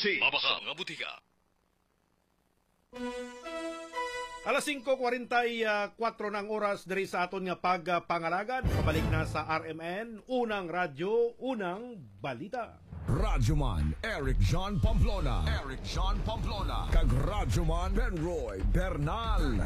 Pharmacy. Mabaka nga butika. Alas 5:44 ng oras diri sa aton nga pagpangalagad. Pabalik na sa RMN, unang radyo, unang balita. Radyoman Eric John Pamplona. Kag Radyoman Benroy Bernal.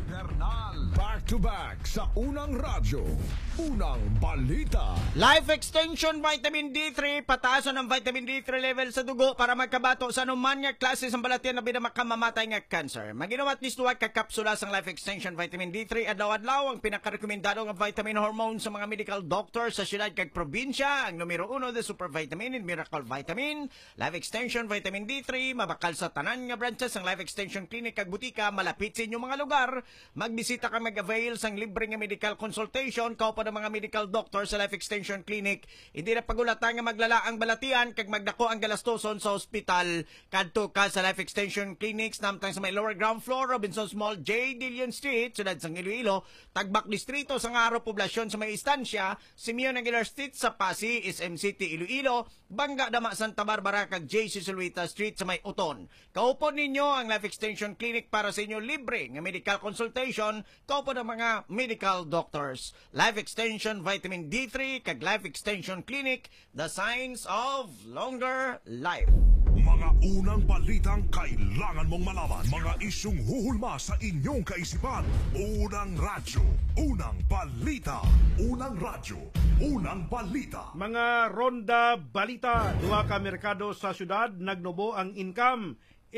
Back to back sa unang radyo, unang balita. Life Extension Vitamin D3, pataasan ng vitamin D3 level sa dugo para magkabato sa anuman nga klase ng balatian na binamakamatay nga cancer. Maginawat ni Stuart ka kapsula sang Life Extension Vitamin D3 adlaw-adlaw ang pinakarekomendado nga vitamin hormone sa mga medical doctor sa syudad kag probinsya. Ang numero 1 the Super Vitamin and Miracle Vitamin, Life Extension Vitamin D3, mabakal sa tanan nga branches ng Life Extension Clinic kag butika malapit sa inyong mga lugar. Magbisita ka mag-avail sang libre nga medical consultation kao pa ng mga medical doctor sa Life Extension Clinic. Hindi na pagulatan nga maglala ang balatian kag magdako ang galastoson sa ospital. Kadto ka sa Life Extension Clinics namtang sa may lower ground floor, Robinsons Mall, J. Dillon Street, sudad sang Iloilo, Tagbak Distrito sa Ngaro poblasyon sa may istansya, Simeon Aguilar Street sa Pasig, SM City, Iloilo, Bangga Dama Santa Barbara kag J.C. Sulwita Street sa may Uton. Kaupon ninyo ang Life Extension Clinic para sa inyo libre nga medical consultation kaupon ng mga medical doctors. Life Extension Vitamin D3 kag Life Extension Clinic, the signs of longer life. Mga unang balitang kailangan mong malaman. Mga isyong huhulma sa inyong kaisipan. Unang radyo, unang balita. Unang radyo, unang balita. Mga ronda balita, duha ka merkado sa syudad nagnubo ang income.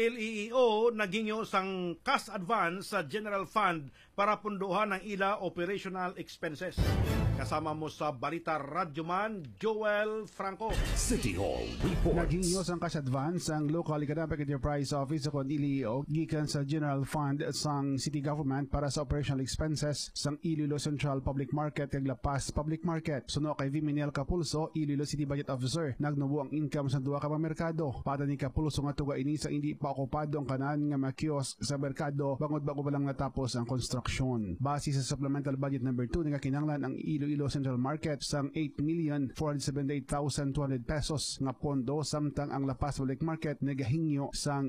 LEO nagingyo sang cash advance sa General Fund para punduhan ang ila operational expenses. Kasama mo sa balita Radyoman Joel Franco. City Hall reports. Nagingyo sang cash advance ang Local Economic Enterprise Office o LEO gikan sa General Fund sang City Government para sa operational expenses sang Iloilo Central Public Market kag La Paz Public Market. Suno kay Viminiel Capulso, Iloilo City Budget Officer, nagnubo ang income sa duha ka merkado. Pada ni Capulso nga tuga ini sa hindi pa okupado ang kanan nga mga kiosk sa merkado bangod bago pa lang natapos ang construction. Base sa Supplemental Budget number 2 nga kinahanglan ang Iloilo Central Market sang 8,478,200 pesos nga pondo samtang ang La Paz Public Market nagahingyo sang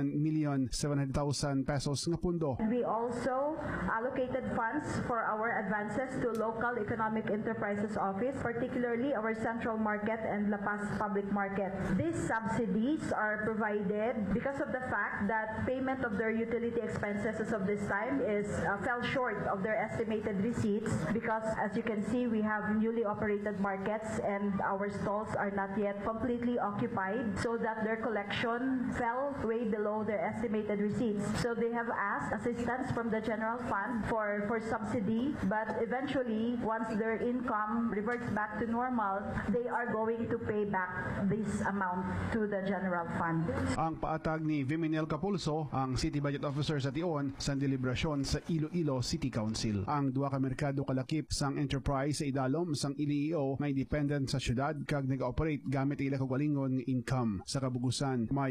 1,700,000 pesos nga pondo. We also allocated funds for our advances to Local Economic Enterprises Office, particularly our Central Market and La Paz Public Market. These subsidies are provided because of the fact that payment of their utility expenses as of this time is fell short of their estimated receipts because, as you can see, we have newly operated markets and our stalls are not yet completely occupied, so that their collection fell way below their estimated receipts. So they have asked assistance from the general fund for subsidy, but eventually, once their income reverts back to normal, they are going to pay back this amount to the general fund. Ang paatag ni Viminiel Capulso, ang City Budget Officer sa Tion, sa deliberasyon sa Iloilo City Council. Ang duha ka merkado kalakip sang enterprise sa idalom sang LEO nga independent sa syudad kag nag-operate gamit ila kagalingon income. Sa kabugusan, may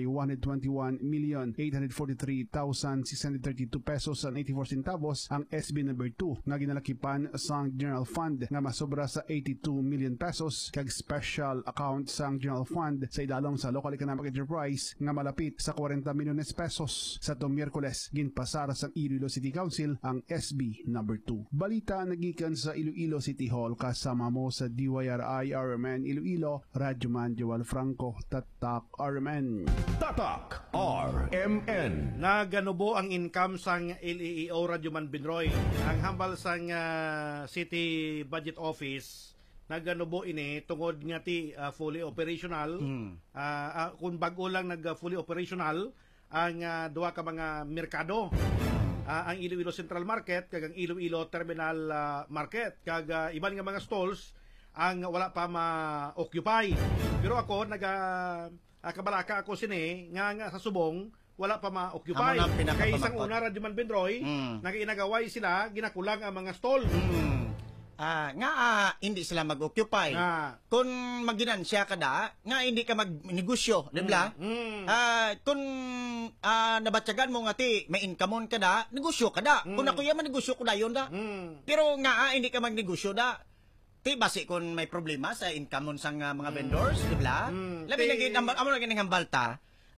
121,843,632 pesos and 84 centavos ang SB number 2 nga ginalakipan sang General Fund nga masobra sa 82 million pesos kag special account sang General Fund sa idalom sa Local Economic Enterprise nga malapit sa 40 milyones pesos. Sa itong Miyerkules, ginpasara sa Iloilo City Council ang SB number 2. Balita nagikan sa Iloilo City Hall kasama mo sa DYRI RMN Iloilo, Radyoman Joel Franco, Tatak RMN. Tatak RMN. Naganubo ang income sang LEO Radyoman Benroy. Ang hambal sang City Budget Office naganubo ini tungod nga ti fully operational. Kung bago lang fully operational ang duha ka mga merkado. Ang Iloilo Central Market kag ang Iloilo Terminal Market kag iban nga mga stalls ang wala pa ma-occupy. Pero ako kabalaka ako sini nga sa subong wala pa ma-occupy. Kay isang una Radyoman Benroy nagainagaway sila ginakulang ang mga stall. Hindi sila mag-occupy. Kung maginansya ka da, nga hindi ka mag-negosyo, di ba? Kung nabatyagan mo nga ti, may income ka da, negosyo ka da. Kung ako yaman, negosyo ko da yun da. Pero nga, hindi ka mag-negosyo da. Ti, basi kung may problema sa income mo sa mga vendors, di ba? Labi lagi, amo lagi ng balta,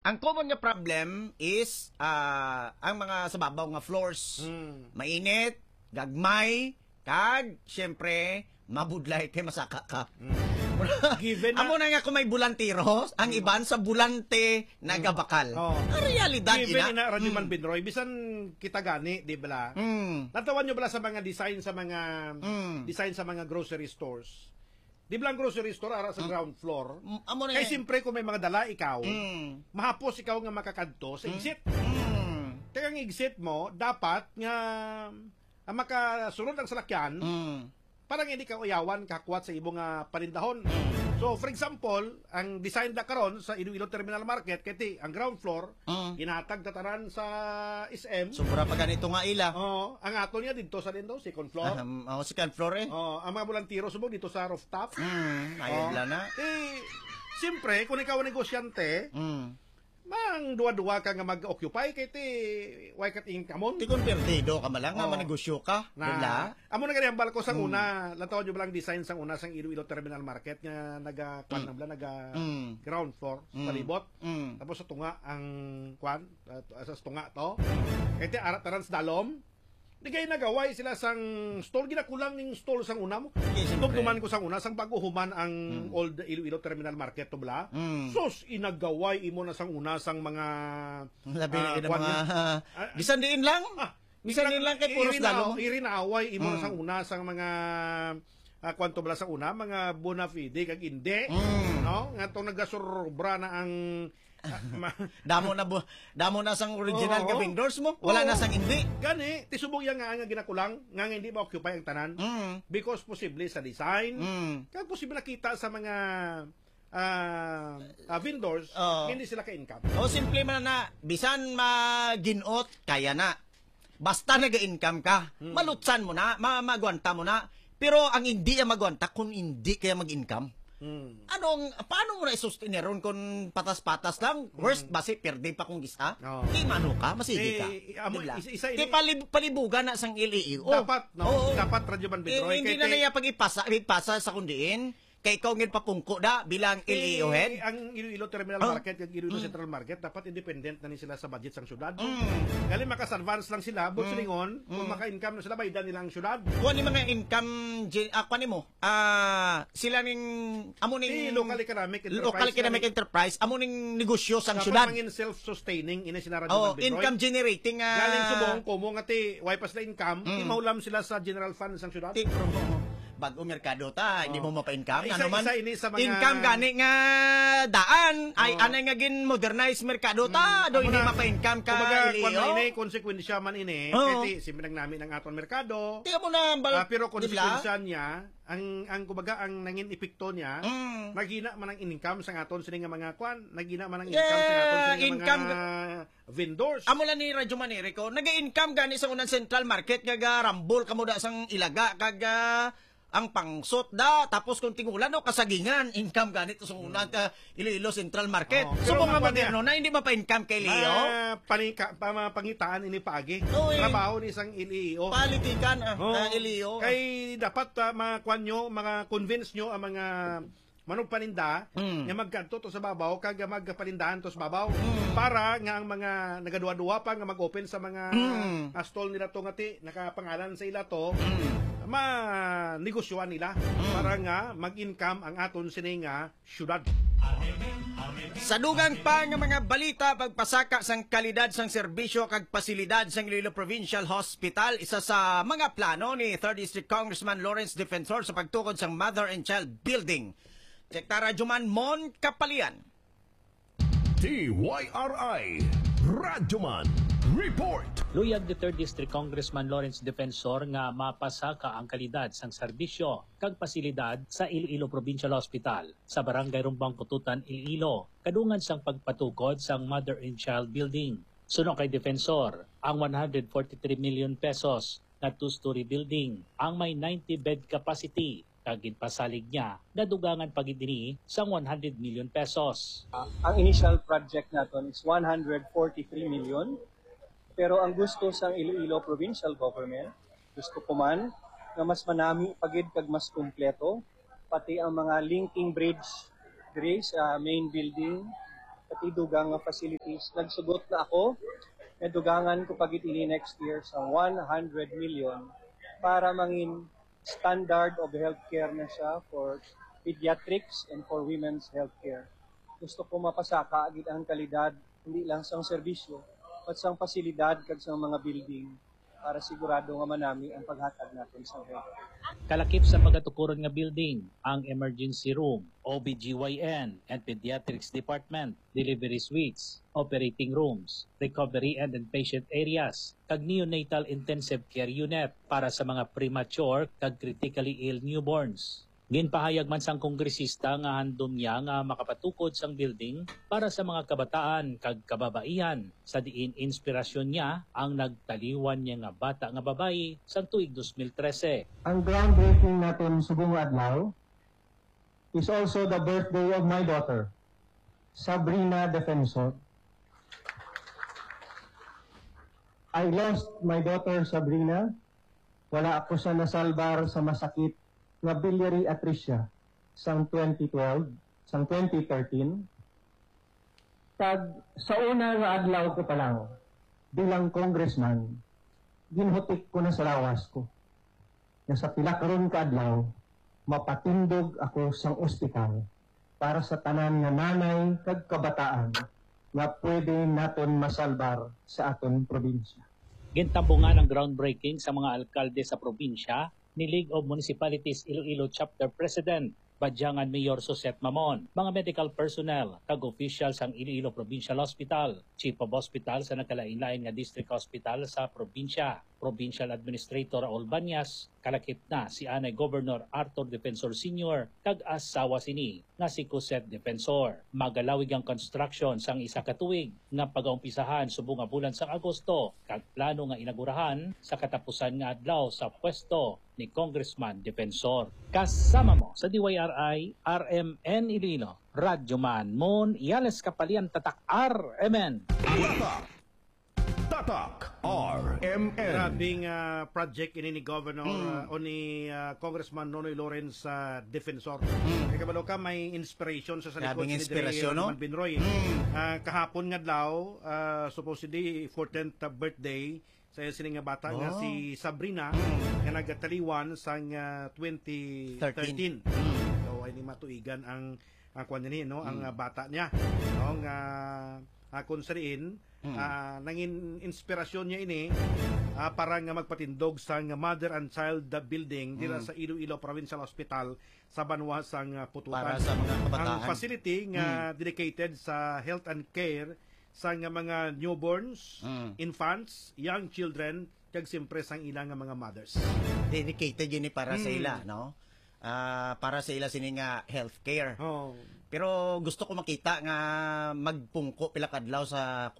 Ang common nga problem is ang mga sa babaw nga floors. Mainit, gagmay, kag syempre mabudlay kay masaka ka. Given na- Amo na nga kung may bulantiro, ang iban sa bulante nagabakal. Ang realidad Given ina. ina Radyo Man Binroy, bisan kita gani, di ba? Natawan nyo bala sa mga design sa mga design sa mga grocery stores. Di ba ang grocery store ara sa ground floor? Amo na Kay nga. simpre kung may mga dala ikaw, mahapos ikaw nga makakadto sa exit. Kaya ang exit mo, dapat nga makasunod ang salakyan, parang hindi ka uyawan kakuwat sa ibong parindahon. So, for example, ang design da karon sa Iloilo Terminal Market, kaya ang ground floor, inatag tataran sa SM. Sobra pa ganito nga ila. Ang ato niya dito sa dindo, second floor. Second floor eh. Ang mga volunteero subog dito sa rooftop. Ayun lang na. Siyempre, kung ikaw ang negosyante, mang duwa-duwa ka nga mag-occupy kay ti way kat income. Ti kon perdido ka malang nga manegosyo ka. Dala. Amo na gani ang balko sang una, lataw nyo ba lang design sang una sang Iloilo Terminal Market nga naga ground floor sa palibot. Tapos sa tunga ang sa tunga to. Kay ti arat taran sa dalom. Di kayo nagaway sila sang stall, ginakulang ning stall sang una mo. Duman ko sang una, sang bago human ang old Iloilo Terminal Market to bla. Sus, inagaway imo na sang una sang mga labi na mga bisan diin lang. Bisan diin lang kay puros dalo. Irinaaway imo na sang una sang mga kwanto bala sang una, mga bona fide kag indi. No? Nga tong nagasurobra na ang damo na sang original nga vendors mo. Wala na sang hindi. Gani, tisubog yang nga ginakulang, nga hindi ba occupy ang tanan. Because posible sa design, kaya posible nakita sa mga vendors, hindi sila ka-income. O simple man na, bisan maginot, kaya na. Basta nag-income ka, malutsan mo na, magwanta mo na. Pero ang hindi ya magwanta, kung hindi kaya mag-income, paano mo na isustineron kung patas-patas lang? Worst, basi, perde pa kung gisa? Di mano ka, masigi ka. Di palibugan na sang LEO. Dapat Radyo Man Binroy. Hindi na naya pag-ipasa sa kundiin. Kay ikaw ngin papungko da bilang LEO head. Ang Iloilo Terminal Market at Iloilo Central Market dapat independent na ni sila sa budget sang syudad. Gali makas-advance lang sila, but silingon, kung maka-income na sila, baydan nilang syudad. Kung ano mga income, kung mo, sila ning, amo ning local economic enterprise, amo ning negosyo sang syudad. Dapat mangin self-sustaining, ina sila Radyo Man Binroy. Income generating. Galing subong, kumo nga ti, way pas na income, imahulam sila sa general fund sang syudad. Bago merkado ta, hindi mo mapa-income. Isa man? ini sa mga income gani nga daan, ay anay nga gin modernize merkado ta, do hindi mapa-income ka. Kumbaga, kung ini, konsekwensya man ini, kasi simpinag namin ang aton merkado. Tiga mo na, pero konsekwensya niya, ang kumbaga, ang nangin epekto niya, nagina man ang income sa aton sila nga mga kwan, nagina man ang income sa aton sila nga mga vendors. Amo lang ni Radyo Man Erico, nag-income gani sa unang central market, nga rambol kamo da sang ilaga, kag ang pangsot da, tapos kung tingulan o kasagingan, income ganito sa unang Iloilo Central Market. So kung nga moderno na, hindi mapa-income kay Leo? Pangitaan ini paagi. Trabaho ni isang LEO. Politikan, LEO. Kay dapat makuan nyo, convince nyo ang mga manong paninda nga magkanto to sa babaw kag magpanindahan to sa babaw para nga ang mga nagaduwa-duwa pa nga mag-open sa mga stall nila to nga ti nakapangalan sa ila to ma-negosyoan nila para nga mag-income ang aton sini nga syudad. Sa dugang pa nga mga balita pagpasaka sang kalidad sang serbisyo kag pasilidad sang Iloilo Provincial Hospital, isa sa mga plano ni 3rd District Congressman Lawrence Defensor sa pagtukod sang Mother and Child Building. Sekta Radyoman Mon Kapalian. TYRI Radyoman Report. Luyag ni 3rd District Congressman Lawrence Defensor nga mapasaka ang kalidad sang serbisyo kag pasilidad sa Iloilo Provincial Hospital sa Barangay Rumbang Pututan, Iloilo, kadungan sang pagpatukod sang Mother and Child Building. Suno kay Defensor, ang 143 million pesos na two-story building ang may 90-bed capacity kag ginpasalig niya nadugangan pagidini sang 100 million pesos. Ang initial project naton is 143 million. Pero ang gusto sang Iloilo Provincial Government, gusto ko man na mas manami pagid kag mas kumpleto pati ang mga linking bridge diri sa main building pati dugang nga facilities. Nagsugot na ako, may dugangan ko pagit ini next year sa 100 million para mangin standard of healthcare na siya for pediatrics and for women's healthcare. Gusto ko mapasaka agad ang kalidad, hindi lang sa serbisyo, at sa pasilidad kag sa mga building para sigurado nga manami ang paghatag natin sa health. Kalakip sa pagatukuran nga building, ang emergency room, OBGYN and Pediatrics Department, delivery suites, operating rooms, recovery and inpatient areas, kag neonatal intensive care unit para sa mga premature kag critically ill newborns. Ginpahayag man sang kongresista nga handom niya nga makapatukod sang building para sa mga kabataan kag kababaihan sa diin inspirasyon niya ang nagtaliwan niya nga bata nga babayi sang tuig 2013. Ang groundbreaking natin subong adlaw is also the birthday of my daughter, Sabrina Defensor. I lost my daughter Sabrina. Wala ako sa nasalbar sa masakit nga biliary atresia sang 2012, sang 2013. Tag sa una nga adlaw ko pa lang bilang congressman, ginhutik ko na sa lawas ko. Na sa pila karon ka adlaw, mapatindog ako sang ospital para sa tanan nga nanay kag kabataan nga pwede naton masalbar sa aton probinsya. Gintampungan ang groundbreaking sa mga alkalde sa probinsya ni League of Municipalities Iloilo Chapter President, Badyangan Mayor Suset Mamon, mga medical personnel, kag-official sang Iloilo Provincial Hospital, Chief of Hospital sa nakalain-lain nga District Hospital sa probinsya, Provincial Administrator Raul Banyas, kalakip na si Anay Governor Arthur Defensor Sr., kag-asawa sini nga si Coset Defensor. Magalawig ang construction sang isa ka tuig nga pagaumpisahan subong nga bulan sang Agosto, kag plano nga inagurahan sa katapusan nga adlaw sa pwesto ni Congressman Defensor. Kasama mo sa DYRI, RMN Iloilo, Radyo Man, Mon, Iales Kapalian, Tatak, RMN. Tatak RMN. Grabing project ini ni Governor o ni Congressman Nonoy Lawrence Defensor. Kaya kabalo ka may inspiration sa salikod Grabing ni inspirasyon, no? Binroy. Kahapon nga daw, supposedly 14th birthday sa sining nga bata nga si Sabrina nga nagataliwan sang 2013. So ay ni matuigan ang kwan ni no ang bata niya no nga kung sariin nangin inspirasyon niya ini para nga magpatindog sa Mother and Child Building dira sa Iloilo Provincial Hospital sa banwa sang Putukan. Para sa mga kabataan. Ang facility nga dedicated sa health and care sa mga newborns, infants, young children, kag siyempre sang ilang mga mothers. Dedicated yun para sa ila, no? Para sa ila sini nga healthcare. Oh. Pero gusto ko makita nga magpungko pila kadlaw sa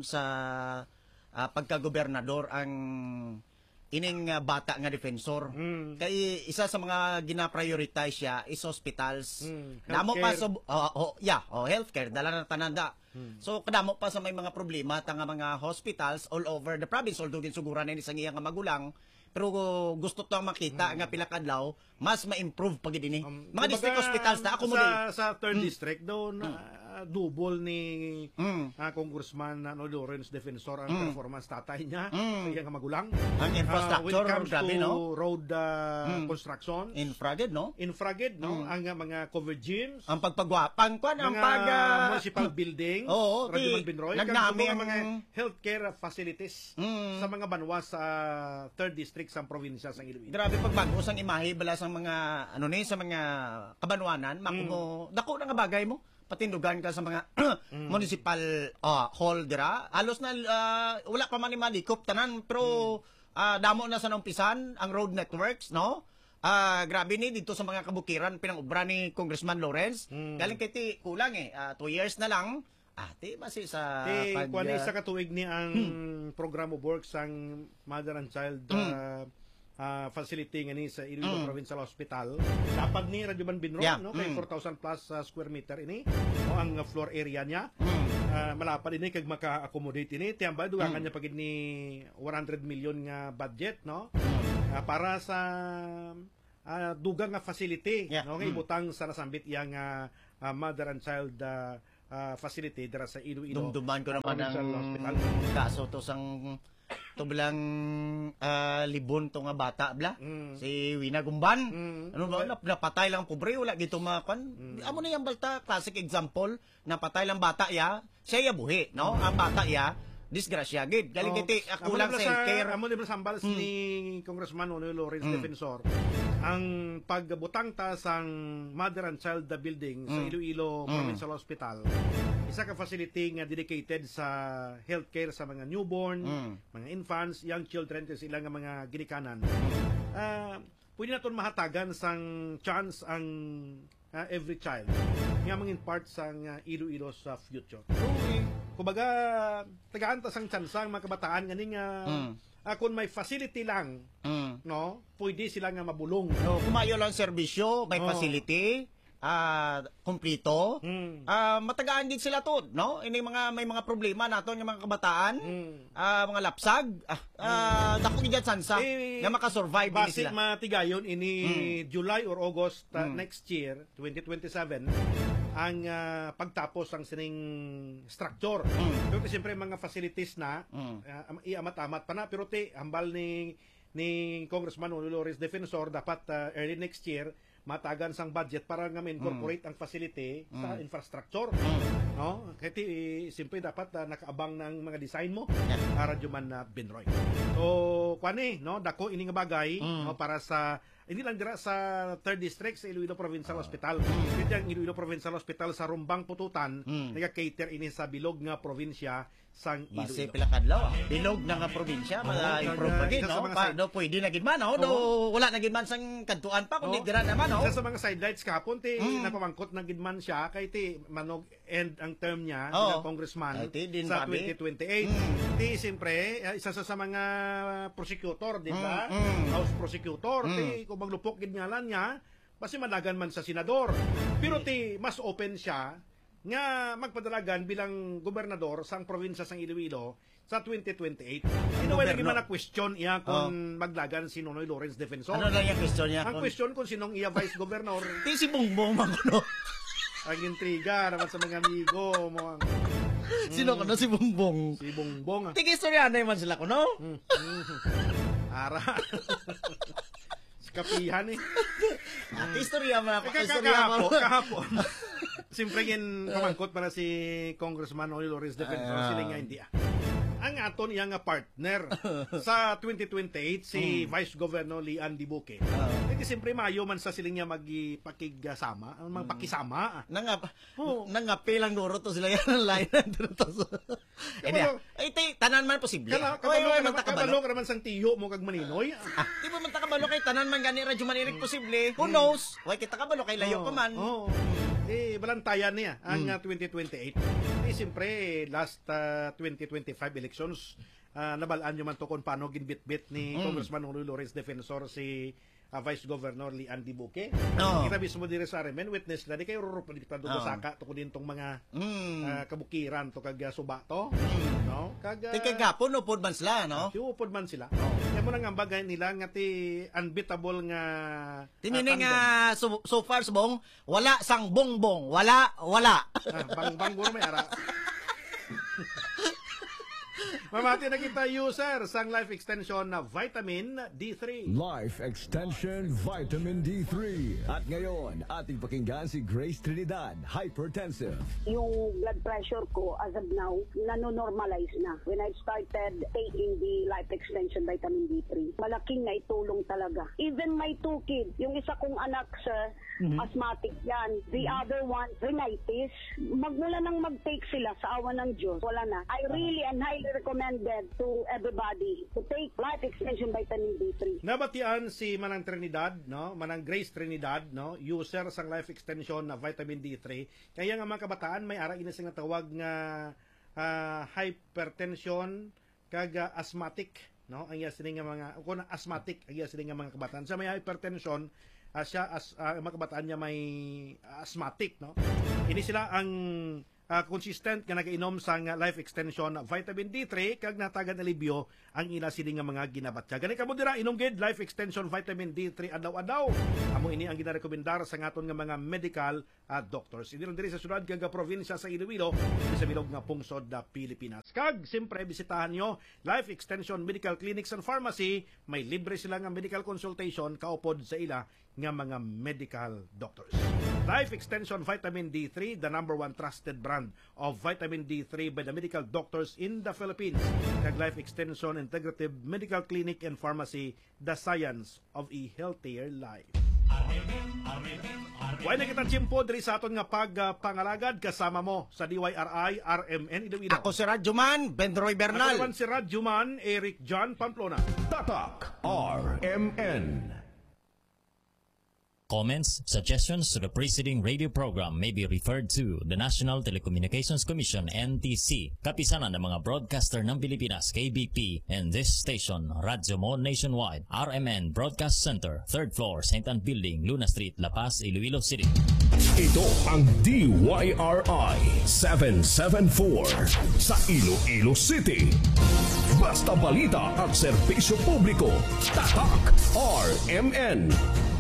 pagkagobernador ang ining bata nga defensor. Kay isa sa mga gina-prioritize siya is hospitals. Damo pa sa healthcare dala na tananda. So kadamo pa sa may mga problema tanga mga hospitals all over the province, although ginsuguran ni sa iyang magulang. Pero gusto to makita nga pila kadlaw mas ma-improve pag dinhi. Mga district hospitals na ako mo sa 3rd district doon double ni Congressman Lawrence Defensor ang performance tatay niya sa iyang magulang. Ang infrastructure when it comes grabe, to no? road construction, Infraged, no? ang mga covered gyms, Ang pagpagwapang kwan, ang municipal building, Oo, Radyo Man Binroy, nagnami ang ang mga healthcare facilities sa mga banwa sa 3rd district sa probinsya sa Iloilo. Grabe pagbagos ang imahe bala sa mga sa mga kabanwanan, makumo dako na nga bagay mo. Patindugan ka sa mga municipal hall dira. Halos na wala pa man ni malikop tanan pero damo na sa numpisan ang road networks, no? Grabe ni dito sa mga kabukiran pinangubra ni Congressman Lawrence. Galing kay ti kulang 2 years na lang. Ti basi sa kuan isa ka tuig ni ang program of work sang Mother and Child facility nga ni sa Iloilo Provincial Hospital. Dapat ni Radyo Man Binroy, no? Kay 4,000 plus square meter ini o ang floor area niya. Malapad ini kag maka-accommodate ini. Tiyamba dugangan niya pagid ni 100 million nga budget, no? Para sa dugang nga facility, no? Nga ibutang sa nasambit yang Mother and Child facility dira sa Iloilo. Dumduman ko naman Provincial ang Hospital. kaso to sang to bilang libon to nga bata bla si Wina Gumban ano ba napatay lang pobre wala gito makan amo na yang balta classic example napatay lang bata ya siya ya buhi no ang bata ya disgrasya gid galing kiti ako lang sa healthcare amo nila sambal ni Congressman Nonoy Lawrence Defensor ang pagbutang ta sang Mother and Child Building sa Iloilo Provincial Hospital isa ka facility nga dedicated sa healthcare sa mga newborn, mga infants, young children kasi sila nga mga ginikanan. Pwede naton mahatagan sang chance ang every child nga mangin part sang Iloilo sa future. Kumbaga tagaan ta sang chance ang mga kabataan ganing kung may facility lang, no, pwede sila nga mabulong. No, kumayo lang serbisyo, may facility, kumplito, matagaan din sila to, no? Ini may mga problema nato ng mga kabataan, mga lapsag, dako gid sansa nga makasurvive din sila. Base matigayon ini July or August next year, 2027, ang pagtapos ang sining structure. Pero siyempre mga facilities na iamat-amat pa na pero hambal ni Congressman Nonoy Lawrence Defensor dapat early next year matagan sang budget para nga incorporate ang facility sa infrastructure. No? Kaya simpre dapat nakaabang ng mga design mo Radyo Man Binroy. So, kuani, no? Dako ini nga bagay no? Para sa hindi lang dira sa 3rd District sa Iloilo Provincial Hospital. Kasi ang Iloilo Provincial Hospital sa Rumbang Pututan nag-cater ini sa bilog nga probinsya sang Iloilo. Base pila kadlaw. Bilog na nga probinsya, ma-improve pa gid, no? No pwede na gid man, no? Wala na gid man sang kadtuan pa kundi dira naman, no? Sa mga sidelights kapon napamangkot na gid man siya kay manog end ang term niya ng congressman sa 2028. Siyempre, isa sa mga prosecutor, di ba? House prosecutor, kung maglupok gid ngalan niya, basi managan man sa senador. Pero mas open siya nga magpadalagan bilang gobernador sang probinsya sang Iloilo sa 2028. Wala lagi man na question iya kung maglagan si Nonoy Lawrence Defensor. Ano lang yung question niya? Ang question kung sinong iya vice governor. Di si Bongbong Magulo. Ang intriga naman sa mga amigo mo. Sino ko no? Si Bongbong. Si Bongbong. Tig-istorya na man sila ko, no? Ara. Kapihan At istorya man ako. Kahapon. Siyempre yun pamangkot para si Congressman Nonoy Lawrence Defensor. Sila nga hindi ang aton iya nga partner sa 2028 si Vice Governor Lian Dibuque. Iti siyempre mayo man sa siling niya magpakigsama, magpakisama. Nangapi lang duro to sila yan ang line to. Iti tanan man posible. Kabalo ka naman sang tiyo mo kag Maninoy. Di mo man takabalo kay tanan man gani Radyo Manirik posible. Who knows? Why kita kabalo kay layo pa man. Balantayan niya ang 2028. Siyempre last 2025 elections nabalaan nyo man to kung paano ginbit-bit ni Congressman Nonoy Lawrence Defensor si Vice Governor Lian Dibuque. Kita mismo dire sa Remen witness na di kayo rurup na dito saka to din tong mga kabukiran to kag suba to. No? Kagapon upod man sila, no? Upod man sila. Kaya mo nang ang bagay nila nga ti unbeatable nga tinini nga so far subong wala sang bongbong, wala. Bang may ara. Mamati na kita user sang Life Extension na Vitamin D3. Life Extension Vitamin D3. At ngayon, ating pakinggan si Grace Trinidad, hypertensive. Yung blood pressure ko as of now, nanonormalize na. When I started taking the Life Extension Vitamin D3, malaking naitulong talaga. Even my 2 kids, yung isa kong anak, sir, asthmatic yan. The other one, rhinitis. Magmula nang mag-take sila sa awa ng Diyos, wala na. I really and highly recommended to everybody to take Life Extension Vitamin D3. Nabatian si Manang Trinidad, no? Manang Grace Trinidad, no? User sang Life Extension na Vitamin D3. Kaya nga mga kabataan may ara inising nga tawag nga hypertension kag asthmatic, no? Ang sining nga mga kun asthmatic ang sining nga mga kabataan. Sa may hypertension siya mga kabataan niya may asthmatic, no? Ini sila ang consistent nga nagainom sang life extension vitamin D3 kag natagan alibyo ang ila sini nga mga ginabatya. Gani kamo dira inom gid life extension vitamin D3 adlaw-adlaw. Amo ini ang ginarekomendar sa ngaton nga mga medical doctors. Ini diri sa syudad kag probinsya sa Iloilo sa bilog nga pungsod da Pilipinas. Kag simpre bisitahan nyo Life Extension Medical Clinics and Pharmacy, may libre sila nga medical consultation kaupod sa ila nga mga medical doctors. Life Extension Vitamin D3, the #1 trusted brand of vitamin D3 by the medical doctors in the Philippines. Kag Life Extension Integrative Medical Clinic and Pharmacy, the science of a healthier life. Why na kita tiyempo diri sa aton nga pagpangalagad kasama mo sa DYRI RMN Iloilo. Ako si Radyoman Bendroy Bernal. Ako naman si Radyoman Eric John Pamplona. Tatak RMN. Comments, suggestions to the preceding radio program may be referred to the National Telecommunications Commission NTC, kapisanan ng mga broadcaster ng Pilipinas KBP, and this station, Radyo Mo Nationwide, RMN Broadcast Center, 3rd floor, St. Anne Building, Luna Street, La Paz, Iloilo City. Ito ang DYRI 774 sa Iloilo City. Basta balita at serbisyo publiko. Tatak RMN.